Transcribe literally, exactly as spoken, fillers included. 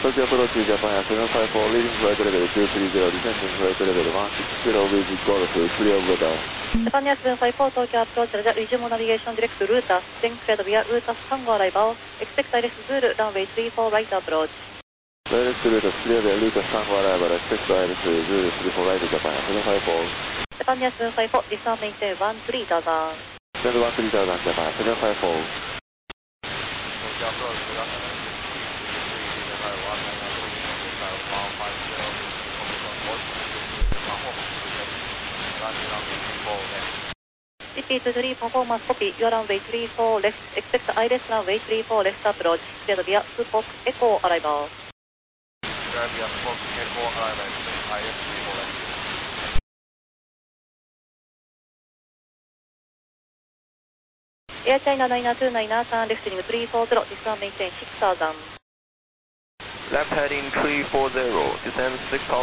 東京アプローチジャパンやセブンファイブフォー、リーディングフライトレベルにさんさんゼロ、ディセンディングフライトレベルいちろくゼロ、ウィズゴルフ、クリアオブレダー。 ジャパンニアセブンファイブフォー、東京アプローチラジャ、リジュモナビゲーションディレクト、ルータス、デンクレドビア、ルータス、タンゴアライバー、エクスペクタイレスズール、ランウェイスリーフォー、ライトアプローチ。 ダイレクトルータス、クリアビア、ルータス、タンゴアライバー、エクスペクタイレスズール、スリーフォー、ライトジャパンやセブンファイブフォー。 ジャパンニアセブンファイブフォー、ディスアンメインテンワンスリータウザン。 セブンワンスリータウザンジャパン、セブンファイブフォー。 東京アプローチラジャ、 シティツースリー、パフォーマンスコピー、ユアランウェイスリーフォー、レフト、エクスペクトアイレスランウェイスリーフォー、レフトアプローチ、クリアドビア、スポーク、エコー、アライバー。 クリアビア、スポーク、エコー、アライバー、アイレススリーフォー、レフト。 エアチャイナナイナーツーナイナーさん、レフトリングスリーフォーゼロ、ディスアンメインテンシックスタウザン。 Left heading three four zero, descend six